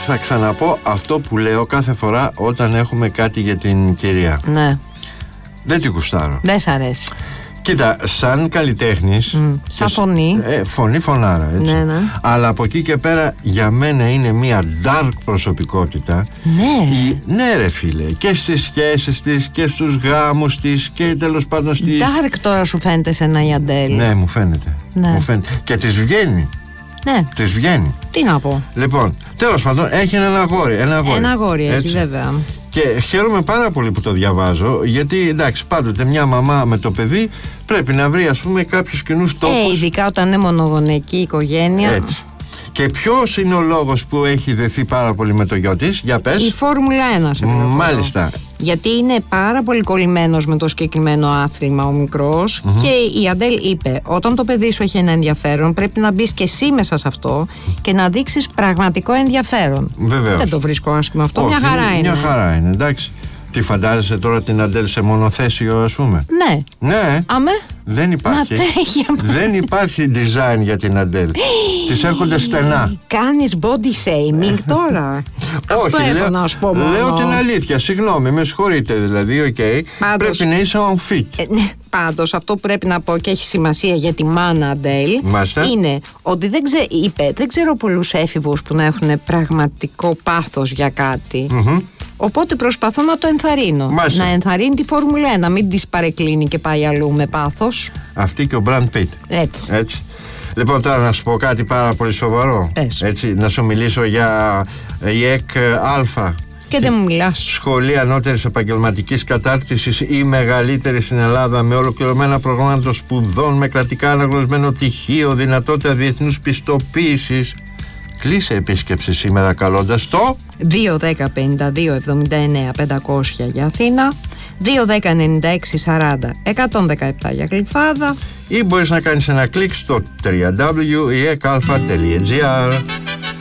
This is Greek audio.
θα ξαναπώ αυτό που λέω κάθε φορά όταν έχουμε κάτι για την κυρία. Ναι. Δεν την γουστάρω. Δεν σ' αρέσει. Κοίτα, σαν καλλιτέχνης. Σαν φωνή. Φωνή φωνάρα, έτσι. Ναι, ναι. Αλλά από εκεί και πέρα για μένα είναι μια dark προσωπικότητα. Ναι. Ναι, ρε φίλε. Και στις σχέσεις της και στους γάμους της και τέλος πάντων στις. Dark τώρα σου φαίνεται σένα η Αντέλ. Ναι, μου φαίνεται. Ναι. Μου φαίνεται. Και της βγαίνει. Ναι. Της βγαίνει. Τι να πω. Λοιπόν, τέλος πάντων έχει ένα αγόρι. Ένα αγόρι έχει, βέβαια. Και χαίρομαι πάρα πολύ που το διαβάζω, γιατί εντάξει, πάντοτε μια μαμά με το παιδί πρέπει να βρει, ας πούμε, κάποιους κοινούς τόπους. Ειδικά όταν είναι μονογονεϊκή οικογένεια. Έτσι. Και ποιος είναι ο λόγος που έχει δεθεί πάρα πολύ με το γιο της, για πες. Η Φόρμουλα 1, σε πληροφορώ. Μάλιστα. Γιατί είναι πάρα πολύ κολλημένος με το συγκεκριμένο άθλημα ο μικρός. Και η Αντέλ είπε: όταν το παιδί σου έχει ένα ενδιαφέρον, πρέπει να μπεις και εσύ μέσα σε αυτό και να δείξεις πραγματικό ενδιαφέρον. Βεβαίως. Δεν το βρίσκω άσχημο αυτό. Όχι, μια χαρά είναι. Μια χαρά είναι, εντάξει. Τι φαντάζεσαι τώρα την Αντέλ σε μονοθέσιο, ας πούμε? Ναι. Ναι. Αμέ. Δεν υπάρχει. Δεν υπάρχει design για την Αντέλ. Της έρχονται στενά. Κάνεις body shaming τώρα? Όχι, λέω, λέω την αλήθεια. Συγγνώμη, με συγχωρείτε δηλαδή. Okay. Πρέπει να είσαι on fit. Ναι, πάντως αυτό που πρέπει να πω και έχει σημασία για τη μάνα Αντέλ είναι ότι δεν ξέρω πολλούς έφηβους που να έχουν πραγματικό πάθος για κάτι. Οπότε προσπαθώ να το ενθαρρύνω. Μάλιστα. Να ενθαρρύνει τη Φόρμουλα 1, μην της παρεκκλίνει και πάει αλλού με πάθος. Αυτή και ο Μπραντ Πιτ. Έτσι. Λοιπόν, τώρα να σου πω κάτι πάρα πολύ σοβαρό. Έτσι, να σου μιλήσω για ΙΕΚ Α. Και δεν μου μιλάς. Σχολή Ανώτερης Επαγγελματικής Κατάρτισης, η μεγαλύτερη στην Ελλάδα, με ολοκληρωμένα προγράμματα σπουδών, με κρατικά αναγνωρισμένο πτυχίο, δυνατότητα διεθνούς πιστοποίησης. Κλείσε επίσκεψη σήμερα καλώντας το 2-10-52-79-500 για Αθήνα, 2-10-96-40-117 για Γλυφάδα, ή μπορείς να κάνεις ένα κλικ στο www.iecalpha.gr.